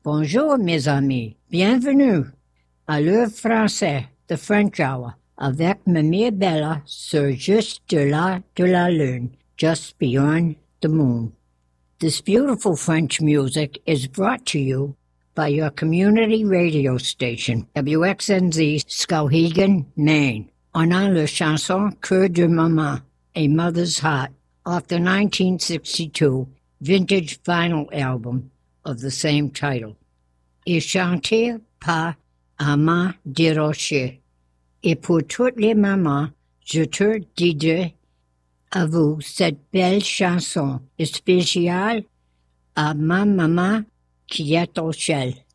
Bonjour mes amis, bienvenue à l'heure française de French Hour avec Mamie Bella sur Juste de la Lune, Just Beyond the Moon. This beautiful French music is brought to you by your community radio station, WXNZ Skowhegan, Maine. On a la chanson Cœur de Maman, A Mother's Heart, off the 1962 vintage vinyl album of the same title. Et chanté par Armand Desrochers. Et pour toutes les mamans, je te dirai à vous cette belle chanson spéciale à ma maman qui est au ciel.